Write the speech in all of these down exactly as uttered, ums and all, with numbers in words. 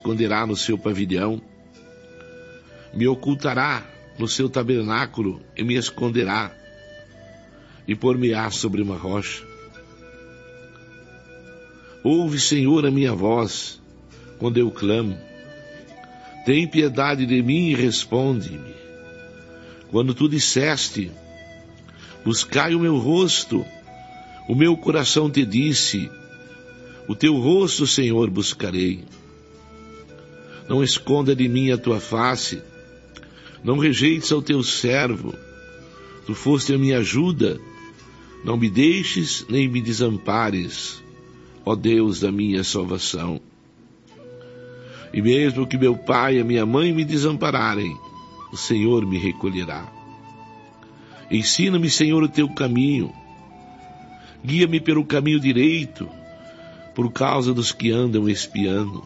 esconderá no seu pavilhão, me ocultará no seu tabernáculo e me esconderá, e pôr-me-á sobre uma rocha. Ouve, Senhor, a minha voz, quando eu clamo. Tem piedade de mim e responde-me. Quando tu disseste, buscai o meu rosto, o meu coração te disse, o teu rosto, Senhor, buscarei. Não esconda de mim a tua face, não rejeites ao teu servo. Tu foste a minha ajuda, não me deixes nem me desampares, ó Deus da minha salvação. E mesmo que meu pai e a minha mãe me desampararem, o Senhor me recolherá. Ensina-me, Senhor, o teu caminho. Guia-me pelo caminho direito, por causa dos que andam espiando.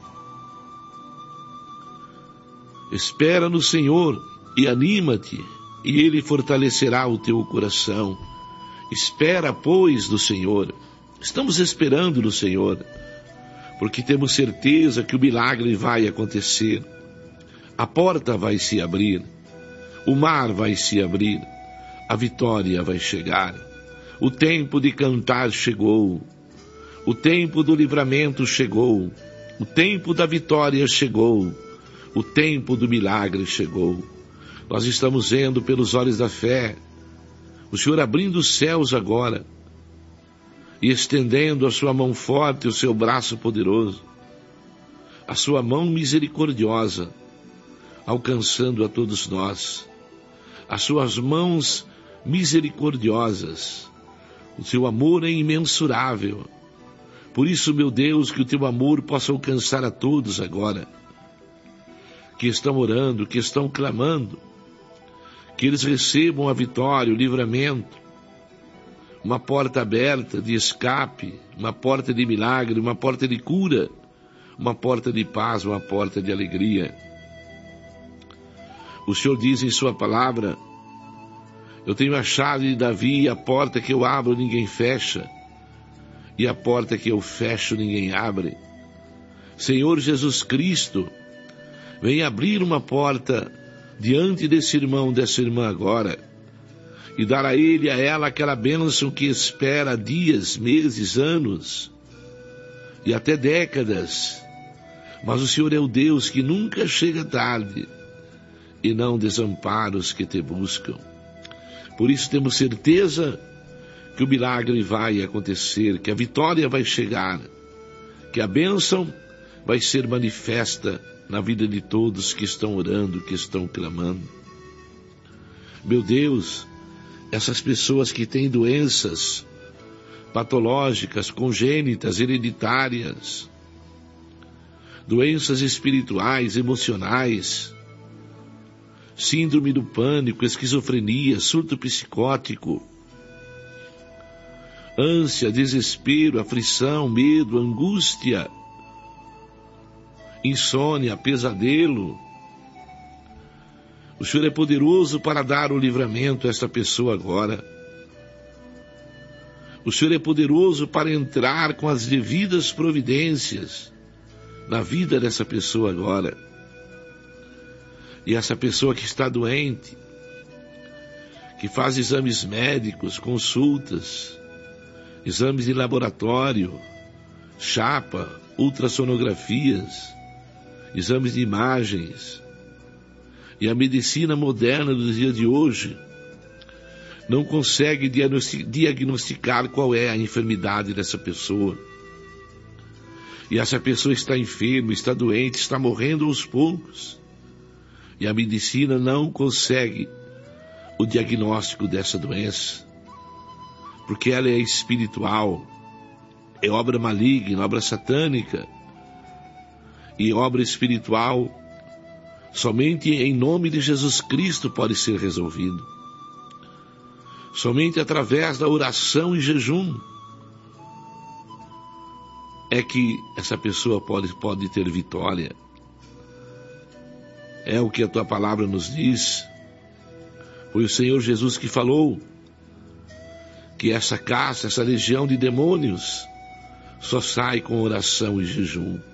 Espera no Senhor e anima-te, e Ele fortalecerá o teu coração. Espera, pois, do Senhor. Estamos esperando no Senhor, porque temos certeza que o milagre vai acontecer. A porta vai se abrir, o mar vai se abrir, a vitória vai chegar. O tempo de cantar chegou, o tempo do livramento chegou, o tempo da vitória chegou, o tempo do milagre chegou. Nós estamos vendo pelos olhos da fé, o Senhor abrindo os céus agora, e estendendo a sua mão forte, o seu braço poderoso, a sua mão misericordiosa, alcançando a todos nós, as suas mãos misericordiosas, o seu amor é imensurável. Por isso, meu Deus, que o teu amor possa alcançar a todos agora, que estão orando, que estão clamando, que eles recebam a vitória, o livramento, uma porta aberta de escape, uma porta de milagre, uma porta de cura, uma porta de paz, uma porta de alegria. O Senhor diz em sua palavra, eu tenho a chave de Davi, e a porta que eu abro ninguém fecha, e a porta que eu fecho ninguém abre. Senhor Jesus Cristo, vem abrir uma porta diante desse irmão, dessa irmã agora, e dar a ele e a ela aquela bênção que espera dias, meses, anos, e até décadas. Mas o Senhor é o Deus que nunca chega tarde, e não desampara os que te buscam. Por isso temos certeza que o milagre vai acontecer, que a vitória vai chegar, que a bênção vai ser manifesta na vida de todos que estão orando, que estão clamando. Meu Deus, essas pessoas que têm doenças patológicas, congênitas, hereditárias, doenças espirituais, emocionais, síndrome do pânico, esquizofrenia, surto psicótico, ânsia, desespero, aflição, medo, angústia, insônia, pesadelo. O Senhor é poderoso para dar o livramento a esta pessoa agora. O Senhor é poderoso para entrar com as devidas providências na vida dessa pessoa agora. E essa pessoa que está doente, que faz exames médicos, consultas, exames de laboratório, chapa, ultrassonografias, exames de imagens, e a medicina moderna dos dias de hoje não consegue diagnosticar qual é a enfermidade dessa pessoa. E essa pessoa está enferma, está doente, está morrendo aos poucos. E a medicina não consegue o diagnóstico dessa doença, porque ela é espiritual, é obra maligna, obra satânica. E obra espiritual, somente em nome de Jesus Cristo pode ser resolvido. Somente através da oração e jejum é que essa pessoa pode, pode ter vitória. É o que a tua palavra nos diz. Foi o Senhor Jesus que falou que essa caça, essa legião de demônios só sai com oração e jejum.